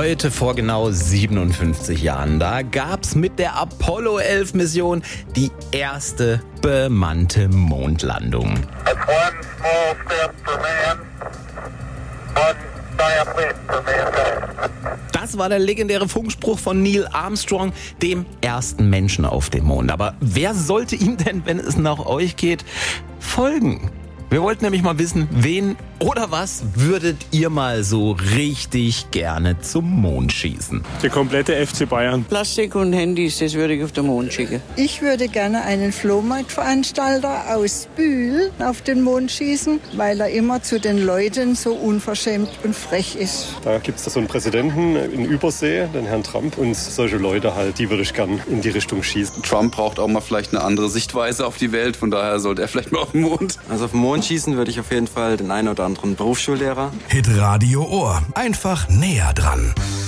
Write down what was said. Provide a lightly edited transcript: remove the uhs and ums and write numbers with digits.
Heute vor genau 57 Jahren, da gab's mit der Apollo 11 Mission die erste bemannte Mondlandung. That's one small step for man, one giant leap for mankind. Das war der legendäre Funkspruch von Neil Armstrong, dem ersten Menschen auf dem Mond. Aber wer sollte ihm denn, wenn es nach euch geht, folgen? Wir wollten nämlich mal wissen, wen oder was würdet ihr mal so richtig gerne zum Mond schießen? Der komplette FC Bayern. Plastik und Handys, das würde ich auf den Mond schicken. Ich würde gerne einen Flohmarktveranstalter aus Bühl auf den Mond schießen, weil er immer zu den Leuten so unverschämt und frech ist. Da gibt es so einen Präsidenten in Übersee, den Herrn Trump. Und solche Leute halt, die würde ich gern in die Richtung schießen. Trump braucht auch mal vielleicht eine andere Sichtweise auf die Welt. Von daher sollte er vielleicht mal auf den Mond. Also auf den Mond schießen würde ich auf jeden Fall den einen oder anderen Berufsschullehrer. Hitradio Ohr. Einfach näher dran.